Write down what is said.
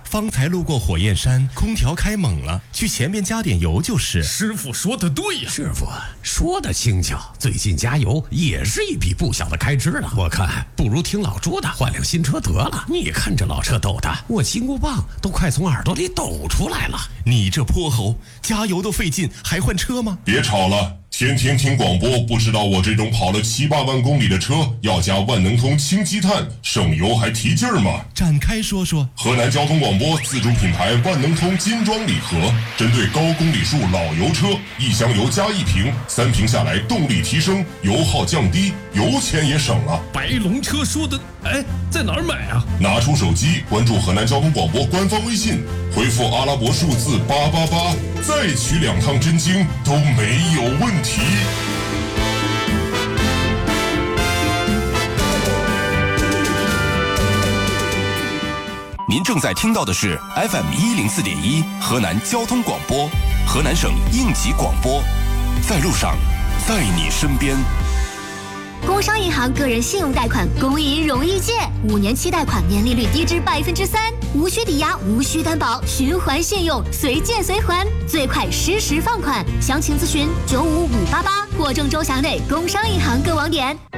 方才路过火焰山，空调开猛了，去前面加点油就是。 师傅说的对呀。 师傅说的轻巧，最近加油也是一笔不小的开支了。我看不如听老朱的，换辆新车得了。你看这老车抖的，我金箍棒都快从耳朵里抖出来了。 你这泼猴，加油都费劲，还换车吗？ 别吵了。天天听广播，不知道我这种跑了7、8万公里的车要加万能通氢积碳，省油还提劲儿吗？ 展开说说。 河南交通广播自主品牌万能通金装礼盒，针对高公里数老油车，1箱油加1瓶，3瓶下来动力提升，油耗降低，油钱也省了。 白龙车说的，在哪儿买啊？ 拿出手机关注河南交通广播官方微信，回复阿拉伯数字888，再取2趟真经都没有问题。 您正在听到的是 FM104.1河南交通广播，河南省应急广播，在路上，在你身边。 工商银行个人信用贷款公银容易借，5年期贷款年利率低至3%，无需抵押，无需担保，循环信用，随借随还，最快实时放款。详情咨询95588或郑州辖内工商银行各网点。